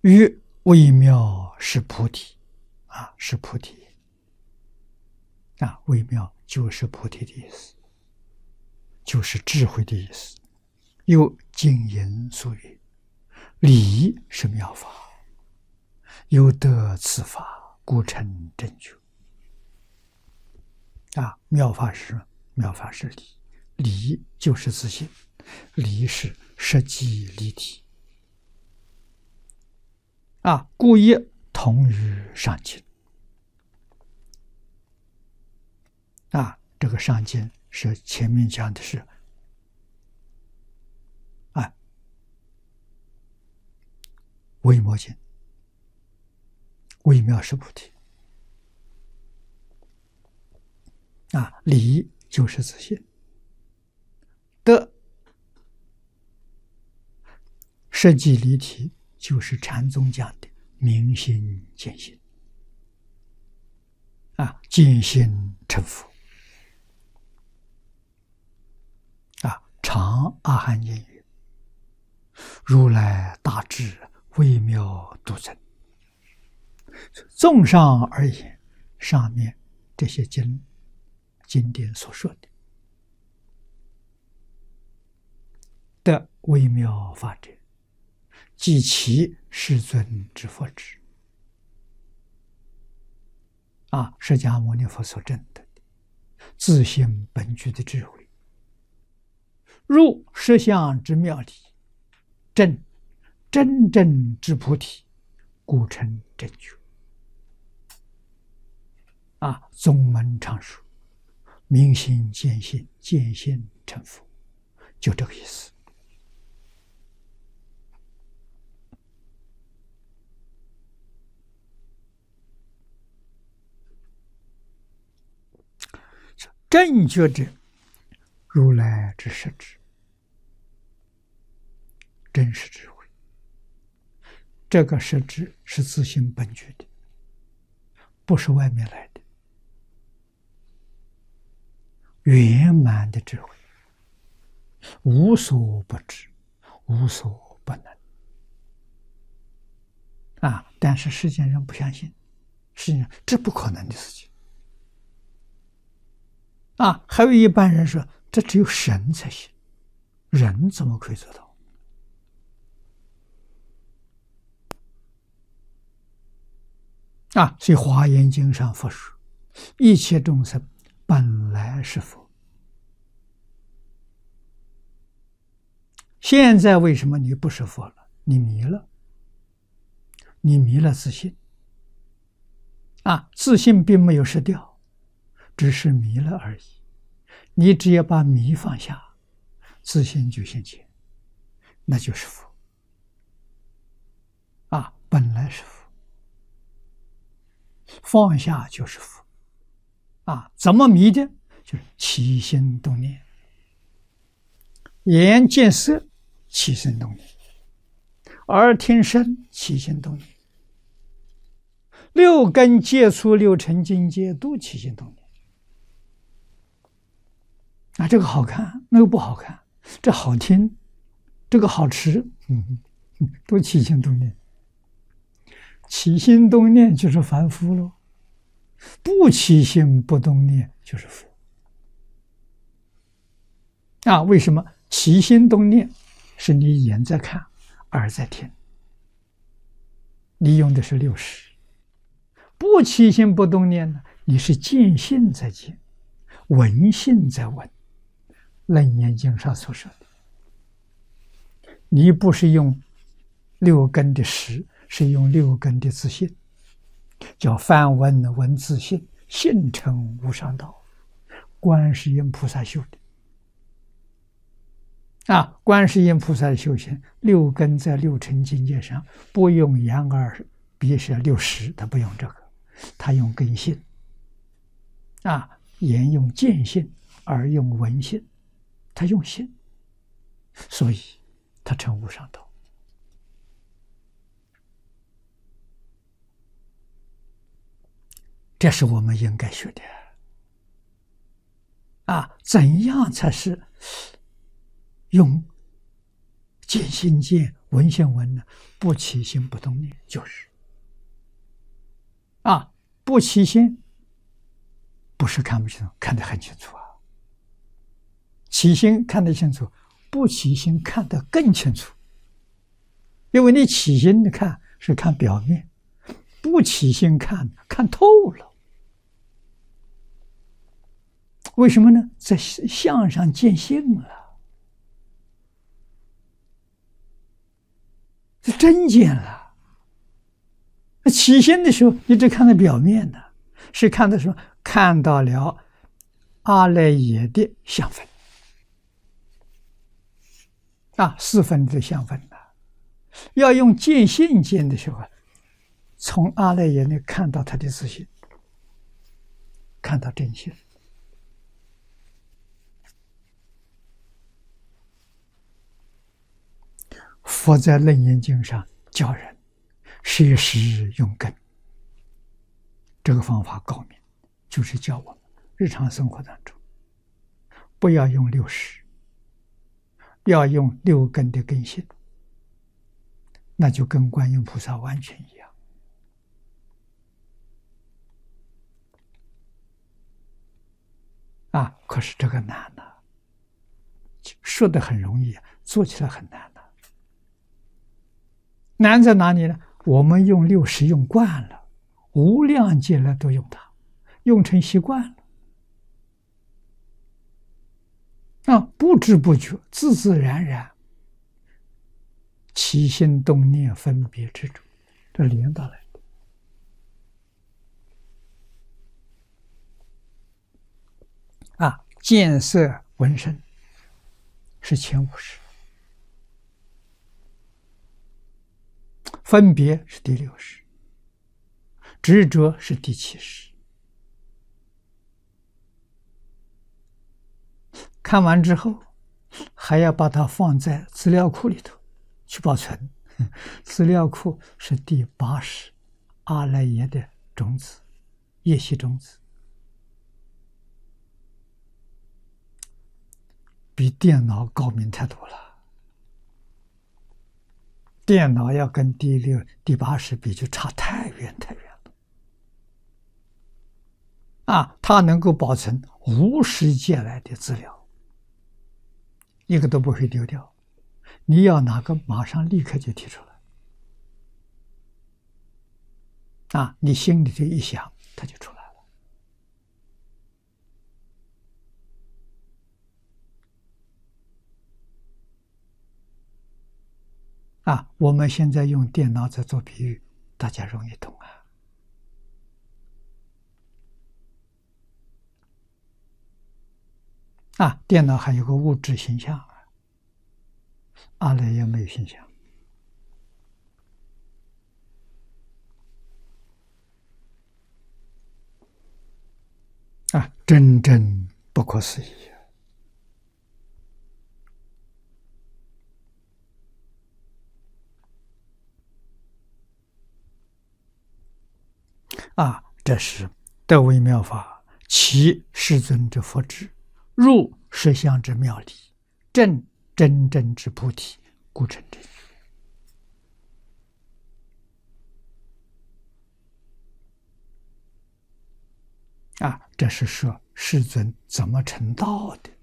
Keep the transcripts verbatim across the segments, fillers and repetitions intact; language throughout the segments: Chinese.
于微妙是菩提啊，是菩提啊，微妙就是菩提的意思，就是智慧的意思。又经言所云：理是妙法，有得此法，故成正觉。啊，妙法是什么？妙法是理，理就是自信，理是实际离体。啊，故亦同于上经。啊，这个上经是前面讲的是啊，微摩经，微妙是菩提。啊，理就是自信，得实际离体就是禅宗讲的明心见性。啊，见性成佛。啊，常阿含言语，如来大智微妙独真。综上而言，上面这些经经典所说的的微妙法者，即其世尊之佛智。啊，释迦牟尼佛所证得的自性本具的智慧，入实相之妙理，证真正之菩提，故称正觉。啊，宗门常说明心见性，见性成佛，就这个意思。正觉者，如来之实质，真实智慧。这个实质是自性本具的，不是外面来的。圆满的智慧，无所不知，无所不能。啊！但是世间人不相信，世间人这不可能的事情。啊，还有一般人说，这只有神才行，人怎么可以做到？啊，所以《华严经》上佛说，一切众生本来是佛。现在为什么你不是佛了？你迷了，你迷了自信。啊，自信并没有失掉，只是迷了而已。你只要把迷放下，自信就现前，那就是佛。啊，本来是佛，放下就是佛。啊，怎么迷的？就是起心动念，眼见色，起心动念；耳听声，起心动念；六根接触六尘境界，都起心动念。啊，这个好看，那个不好看；这好听，这个好吃，嗯，都起心动念。起心动念就是凡夫喽，不起心不动念就是佛。啊，为什么起心动念是你眼在看，耳在听，你用的是六识；不起心不动念呢，你是见性在见，闻性在闻。楞严经上所说的，你不是用六根的识，是用六根的自信，叫梵文闻自性，性成无上道。观世音菩萨修的。啊，观世音菩萨修行，六根在六尘境界上，不用眼耳鼻舌六识，他不用这个，他用根性。啊，眼用见性，耳用闻性，他用心，所以他成无上道。这是我们应该学的。啊，怎样才是用见心见，闻心闻呢，不起心不动念，就是啊，不起心，不是看不清楚，看得很清楚啊。起心看得清楚，不起心看得更清楚，因为你起心看是看表面，不起心看看透了。为什么呢？在相上见性了，是真见了。起心的时候，你只看到表面的，是看的时候看到了阿赖耶的相分啊，四分的相分的。要用见性见的时候，从阿赖耶那看到他的自性，看到真性。佛在《楞严经》上教人摄食用根，这个方法高明，就是教我们日常生活当中不要用六识，要用六根的根性，那就跟观音菩萨完全一样啊！可是这个难呐、啊，说的很容易，做起来很难呐、啊。难在哪里呢？我们用六识用惯了，无量劫来都用它，用成习惯了啊，不知不觉，自自然然，起心动念分别执着，这连到来的啊。见色闻声是前五识，分别是第六识，执着是第七识。看完之后，还要把它放在资料库里头去保存。资料库是第八识，阿赖耶的种子，业习种子，比电脑高明太多了。电脑要跟第六、第八识比，就差太远太远了。啊，它能够保存无始劫来的资料，一个都不会丢掉。你要哪个，马上立刻就提出来。啊，你心里头一想，它就出来了。啊，我们现在用电脑在做比喻，大家容易懂啊。啊，电脑还有个物质形象啊，阿赖耶没有形象。啊，真正不可思议。啊，这是得为妙法，其世尊之佛智，入实相之妙理，证真正之菩提，故成真。啊，这是说世尊怎么成道的。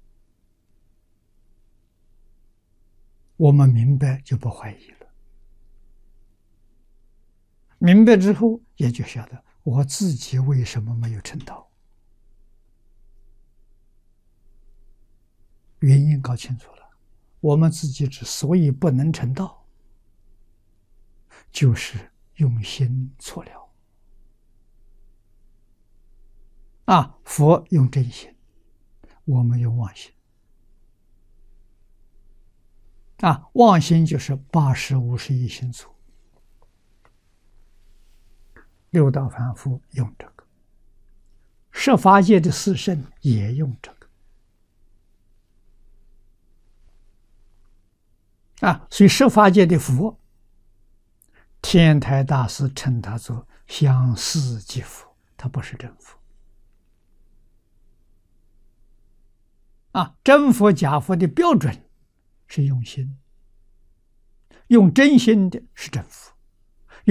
我们明白就不怀疑了。明白之后，也就晓得我自己为什么没有成道，原因搞清楚了。我们自己之所以不能成道，就是用心错了。啊，佛用真心，我们用妄心。啊，妄心就是八十五十一心所。六道凡夫用这个，十法界的四圣也用这个。啊，所以十法界的佛，天台大师称他做相似即佛，他不是真佛。啊，真佛假佛的标准是用心， 用真心的是真佛。